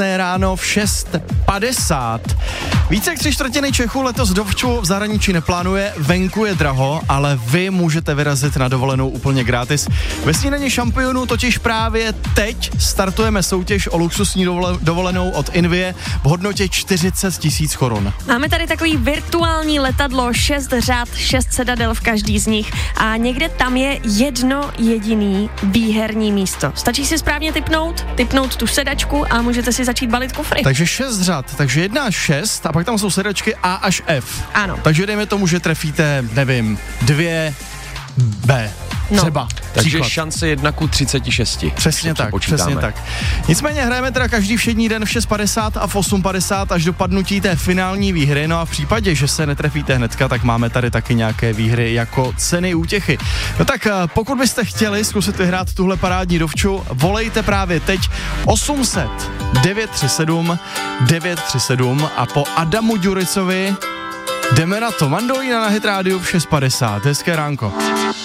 ráno v 6:50. Více jak 3/4 Čechů letos dovču v zahraničí neplánuje, venku je draho, ale vy můžete vyrazit na dovolenou úplně gratis. Ve Snídani šampionů totiž právě teď startujeme soutěž o luxusní dovolenou od Invie v hodnotě 40 000 korun. Máme tady takový virtuální letadlo, 6 řad, 6 sedadel v každý z nich a někde tam je jedno jediný výherní místo. Stačí si správně tipnout tu sedačku a můžete si začít balit kufry. Takže 6 řad, takže 1 až 6 a pak tam jsou sedačky A až F. Ano. Takže dejme tomu, že trefíte, nevím, 2 B. Třeba. Takže Příklad. šance 1:36. Přesně tak. Nicméně hrajeme teda každý všední den v 6:50 a v 8:50 až do padnutí té finální výhry. No a v případě, že se netrefíte hnedka, tak máme tady taky nějaké výhry jako ceny útěchy. No tak pokud byste chtěli zkusit vyhrát tuhle parádní dovču, volejte právě teď 800 937 937 a po Adamu Ďuricovi jdeme na to. Mandolína na Hit Rádiu v 6:50. Hezké ránko.